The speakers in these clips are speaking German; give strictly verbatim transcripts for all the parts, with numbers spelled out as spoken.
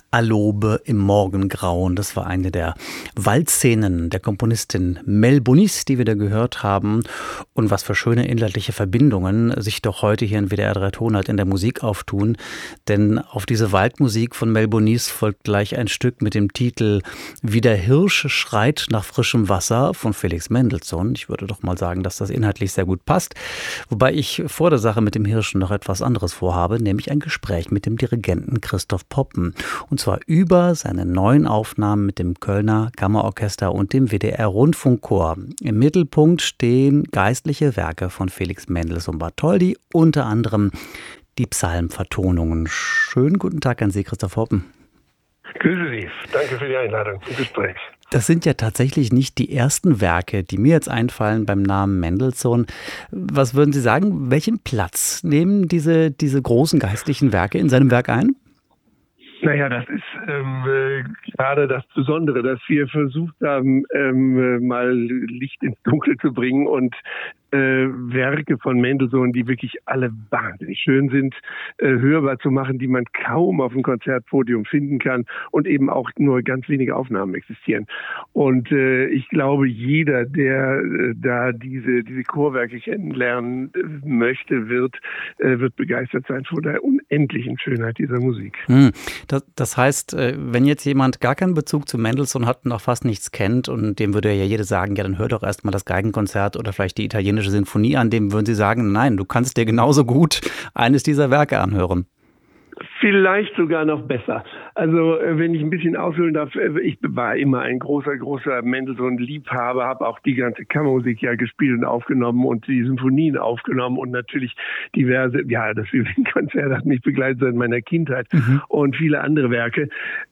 Alobe im Morgengrauen. Das war eine der Waldszenen der Komponistin Mel Bonis, die wir da gehört haben. Und was für schöne inhaltliche Verbindungen sich doch heute hier in W D R drei Tonart in der Musik auftun. Denn auf diese Waldmusik von Mel Bonis folgt gleich ein Stück mit dem Titel Wie der Hirsch schreit nach frischem Wasser von Felix Mendelssohn. Ich würde doch mal sagen, dass das inhaltlich sehr gut passt. Wobei ich vor der Sache mit dem Hirschen noch etwas anderes vorhabe, nämlich ein Gespräch mit dem Dirigenten Christoph Poppen. Und zwar über seine neuen Aufnahmen mit dem Kölner Kammerorchester und dem W D R Rundfunkchor. Im Mittelpunkt stehen geistliche Werke von Felix Mendelssohn Bartholdy, unter anderem die Psalmvertonungen. Schönen guten Tag an Sie, Christoph Poppen. Grüße Sie. Danke für die Einladung zum Gespräch. Das sind ja tatsächlich nicht die ersten Werke, die mir jetzt einfallen beim Namen Mendelssohn. Was würden Sie sagen, welchen Platz nehmen diese, diese großen geistlichen Werke in seinem Werk ein? Naja, das ist ähm, äh, gerade das Besondere, dass wir versucht haben, ähm, mal Licht ins Dunkel zu bringen und äh, Werke von Mendelssohn, die wirklich alle wahnsinnig schön sind, äh, hörbar zu machen, die man kaum auf dem Konzertpodium finden kann und eben auch nur ganz wenige Aufnahmen existieren. Und äh, ich glaube, jeder, der äh, da diese diese Chorwerke kennenlernen möchte, wird äh, wird begeistert sein von der unendlichen Schönheit dieser Musik. Hm. Das, das heißt, wenn jetzt jemand gar keinen Bezug zu Mendelssohn hat und auch fast nichts kennt, und dem würde ja jeder sagen, ja, dann hör doch erst mal das Geigenkonzert oder vielleicht die italienische Sinfonie an, dem würden Sie sagen, nein, du kannst dir genauso gut eines dieser Werke anhören. Vielleicht sogar noch besser. Also wenn ich ein bisschen ausholen darf, ich war immer ein großer, großer Mendelssohn-Liebhaber, habe auch die ganze Kammermusik ja gespielt und aufgenommen und die Symphonien aufgenommen und natürlich diverse, ja, das Violinkonzert hat mich begleitet seit meiner Kindheit mhm. und viele andere Werke.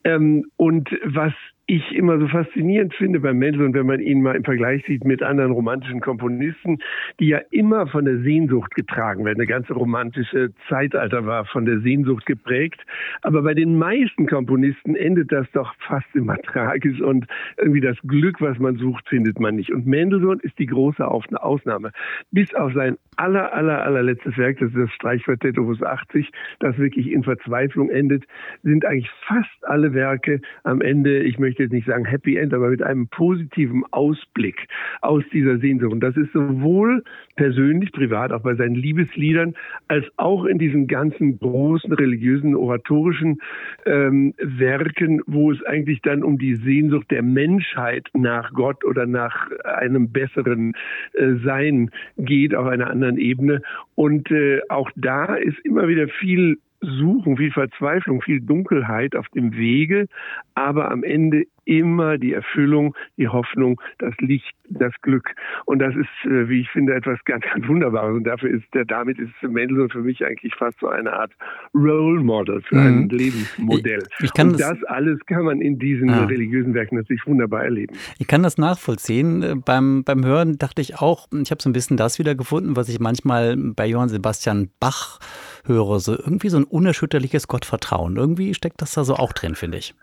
Und was ich immer so faszinierend finde bei Mendelssohn, wenn man ihn mal im Vergleich sieht mit anderen romantischen Komponisten, die ja immer von der Sehnsucht getragen werden. Der ganze romantische Zeitalter war von der Sehnsucht geprägt. Aber bei den meisten Komponisten endet das doch fast immer tragisch und irgendwie das Glück, was man sucht, findet man nicht. Und Mendelssohn ist die große Ausnahme. Bis auf sein aller, aller, allerletztes Werk, das ist das Streichquartett Opus achtzig, das wirklich in Verzweiflung endet, sind eigentlich fast alle Werke am Ende, ich möchte jetzt nicht sagen Happy End, aber mit einem positiven Ausblick aus dieser Sehnsucht. Und das ist sowohl persönlich, privat, auch bei seinen Liebesliedern, als auch in diesen ganzen großen religiösen, oratorischen ähm, Werken, wo es eigentlich dann um die Sehnsucht der Menschheit nach Gott oder nach einem besseren äh, Sein geht, auf einer anderen Ebene. Und äh, auch da ist immer wieder viel Suchen, viel Verzweiflung, viel Dunkelheit auf dem Wege, aber am Ende immer die Erfüllung, die Hoffnung, das Licht, das Glück. Und das ist, wie ich finde, etwas ganz, ganz Wunderbares. Und dafür ist der, damit ist Mendelssohn für mich eigentlich fast so eine Art Role Model für ein mhm. Lebensmodell. Ich, ich kann Und das, das alles kann man in diesen ah. religiösen Werken natürlich wunderbar erleben. Ich kann das nachvollziehen. Beim, beim Hören dachte ich auch, ich habe so ein bisschen das wieder gefunden, was ich manchmal bei Johann Sebastian Bach höre. So irgendwie so ein unerschütterliches Gottvertrauen. Irgendwie steckt das da so auch drin, finde ich.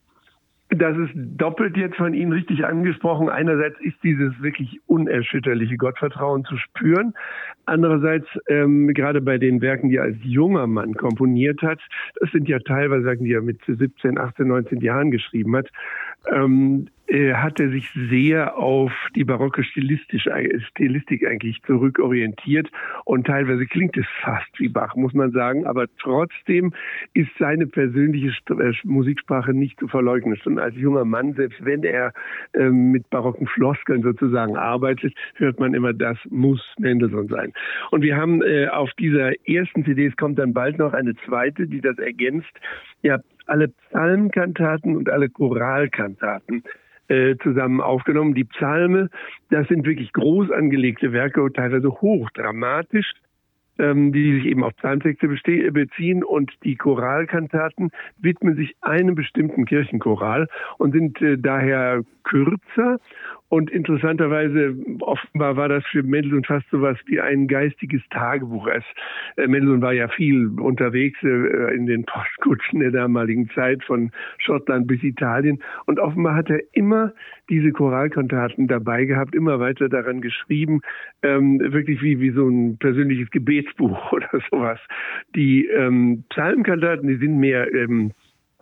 Das ist doppelt jetzt von Ihnen richtig angesprochen. Einerseits ist dieses wirklich unerschütterliche Gottvertrauen zu spüren. Andererseits, ähm, gerade bei den Werken, die er als junger Mann komponiert hat, das sind ja teilweise Werke, die er mit siebzehn, achtzehn, neunzehn Jahren geschrieben hat, ähm, äh, hat er sich sehr auf die barocke Stilistisch, Stilistik eigentlich zurückorientiert. Und teilweise klingt es fast wie Bach, muss man sagen. Aber trotzdem ist seine persönliche St- äh, Musiksprache nicht zu verleugnen. Schon als junger Mann, selbst wenn er äh, mit barocken Floskeln sozusagen arbeitet, hört man immer, das muss Mendelssohn sein. Und wir haben äh, auf dieser ersten C D, es kommt dann bald noch eine zweite, die das ergänzt, ja, alle Psalmkantaten und alle Choralkantaten äh, zusammen aufgenommen. Die Psalme, das sind wirklich groß angelegte Werke, teilweise hochdramatisch, ähm, die sich eben auf Psalmtexte beste- beziehen. Und die Choralkantaten widmen sich einem bestimmten Kirchenchoral und sind äh, daher kürzer. Und interessanterweise, offenbar war das für Mendelssohn fast so was wie ein geistiges Tagebuch. Es, äh, Mendelssohn war ja viel unterwegs äh, in den Postkutschen der damaligen Zeit, von Schottland bis Italien. Und offenbar hat er immer diese Choralkantaten dabei gehabt, immer weiter daran geschrieben, ähm, wirklich wie, wie so ein persönliches Gebetsbuch oder sowas. Die ähm, Psalmkantaten, die sind mehr ähm,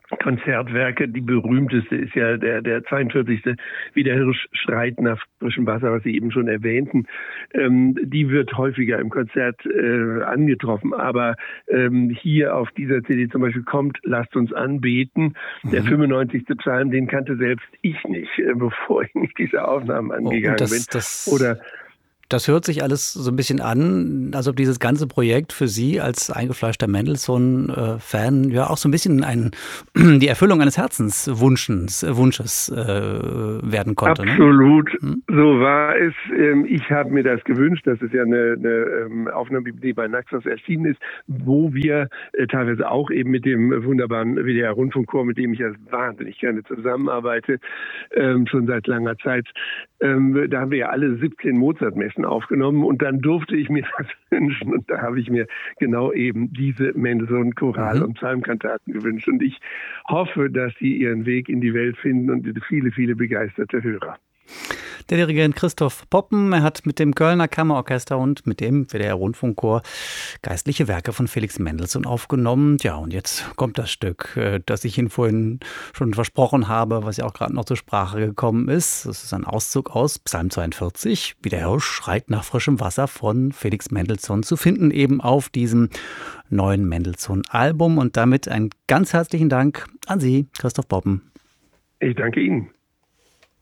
Konzertwerke. Die berühmteste ist ja der, der zweiundvierzigste Wie der Hirsch schreit nach frischem Wasser, was Sie eben schon erwähnten. Ähm, die wird häufiger im Konzert äh, angetroffen. Aber ähm, hier auf dieser C D zum Beispiel kommt Lasst uns anbeten. Mhm. Der fünfundneunzigste Psalm, den kannte selbst ich nicht, äh, bevor ich nicht diese Aufnahmen angegangen oh, das, bin. Das Oder Das hört sich alles so ein bisschen an, als ob dieses ganze Projekt für Sie als eingefleischter Mendelssohn-Fan ja auch so ein bisschen ein, die Erfüllung eines Herzenswunsches Wunsches, äh, werden konnte. Absolut, ne? Hm? So war es. Ich habe mir das gewünscht. Das ist ja eine, eine Aufnahme, die bei Naxos erschienen ist, wo wir teilweise auch eben mit dem wunderbaren W D R-Rundfunkchor, mit dem ich ja wahnsinnig gerne zusammenarbeite, schon seit langer Zeit. Da haben wir ja alle siebzehn Mozart-Messen aufgenommen und dann durfte ich mir das wünschen und da habe ich mir genau eben diese Mendelssohn-Choral- und Psalmkantaten gewünscht und ich hoffe, dass sie ihren Weg in die Welt finden und viele, viele begeisterte Hörer. Der Dirigent Christoph Poppen, er hat mit dem Kölner Kammerorchester und mit dem W D R-Rundfunkchor geistliche Werke von Felix Mendelssohn aufgenommen. Ja, und jetzt kommt das Stück, das ich Ihnen vorhin schon versprochen habe, was ja auch gerade noch zur Sprache gekommen ist. Das ist ein Auszug aus Psalm zweiundvierzig, Wie der Hirsch schreit nach frischem Wasser von Felix Mendelssohn, zu finden eben auf diesem neuen Mendelssohn-Album. Und damit einen ganz herzlichen Dank an Sie, Christoph Poppen. Ich danke Ihnen.